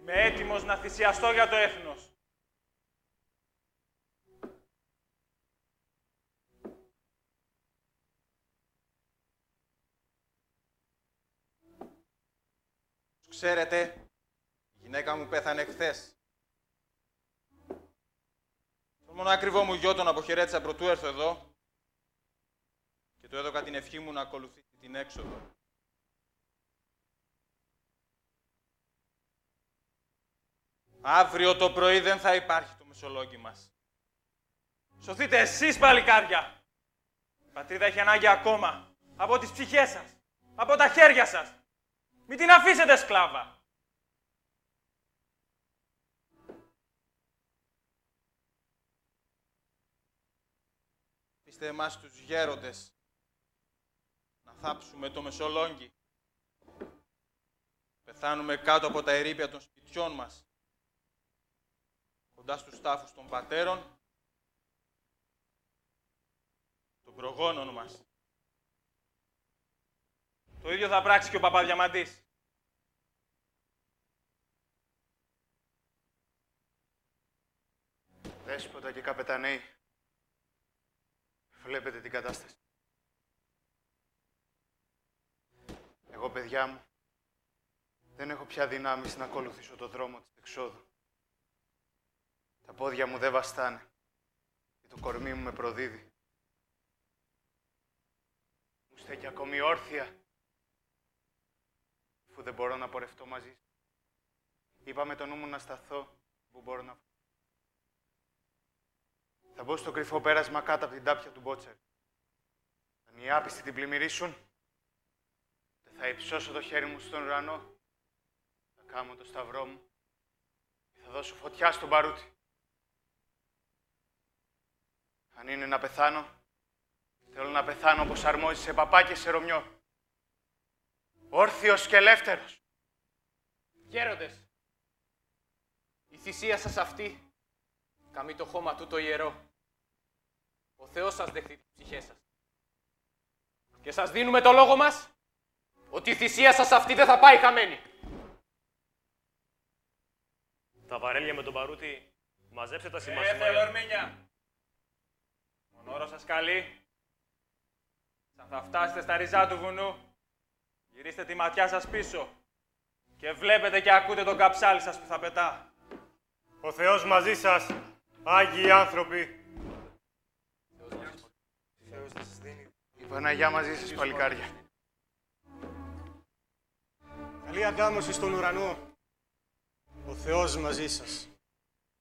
Είμαι έτοιμος να θυσιαστώ για το έθνος. Ξέρετε, η γυναίκα μου πέθανε χθες. Τον μονάκριβό μου γιο τον αποχαιρέτησα πρωτού έρθω εδώ και του έδωκα την ευχή μου να ακολουθήσει την έξοδο. Αύριο το πρωί δεν θα υπάρχει το μεσολόγγι μας. Σωθείτε εσείς, παλικάρια! Η πατρίδα έχει ανάγκη ακόμα από τις ψυχές σας, από τα χέρια σας. Μην την αφήσετε σκλάβα. Αφήστε εμάς τους γέροντες να θάψουμε το μεσολόγγι. Πεθάνουμε κάτω από τα ερείπια των σπιτιών μας, κοντά στους τάφους των πατέρων, των προγόνων μας. Το ίδιο θα πράξει και ο Παπαδιαμαντής. Δέσποτα και καπεταναίοι, βλέπετε την κατάσταση. Εγώ, παιδιά μου, δεν έχω πια δυνάμεις να ακολουθήσω το δρόμο της εξόδου. Τα πόδια μου δεν βαστάνε και το κορμί μου με προδίδει. Μου στέκει ακόμη όρθια, αφού δεν μπορώ να πορευτώ μαζί σας. Είπα με το νου μου να σταθώ που μπορώ να βγω. Θα μπω στο κρυφό πέρασμα κάτω από την τάπια του Μπότσερ. Αν οι άπιστοι την πλημμυρίσουν, θα υψώσω το χέρι μου στον ουρανό, θα κάμω το σταυρό μου και θα δώσω φωτιά στον παρούτι. Αν είναι να πεθάνω, θέλω να πεθάνω όπως αρμόζει σε παπά και σε Ρωμιό. Όρθιος και ελεύθερος. Γέροντες, η θυσία σας αυτή καμεί το χώμα του το ιερό. Ο Θεός σας δεχτεί τις ψυχές σας. Και σας δίνουμε το λόγο μας ότι η θυσία σας αυτή δεν θα πάει χαμένη. Τα βαρέλια με τον παρούτι, μαζέψτε τα σημασία. Έφερε ορμήνια. Τον όρο σας καλεί. Σαν θα φτάσετε στα ριζά του βουνού, γυρίστε τη ματιά σας πίσω και βλέπετε και ακούτε τον καψάλι σας που θα πετά. Ο Θεός μαζί σας, Άγιοι άνθρωποι. Θεός να σας δίνει. Η Παναγιά μαζί σας, παλικάρια. Καλή αντάμωση στον ουρανό. Ο Θεός μαζί σας.